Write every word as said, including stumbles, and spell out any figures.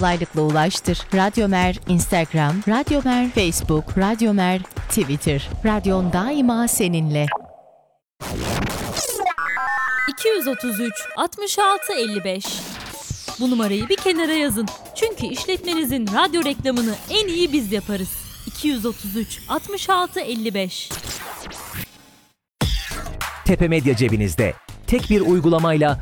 kolaylıkla ulaştır. Radyomer Instagram, Radyomer Facebook, Radyomer Twitter. Radyon daima seninle. iki yüz otuz üç altmış altı elli beş. Bu numarayı bir kenara yazın. Çünkü işletmenizin radyo reklamını en iyi biz yaparız. iki yüz otuz üç altmış altı elli beş. Tepe Medya cebinizde. Tek bir uygulamayla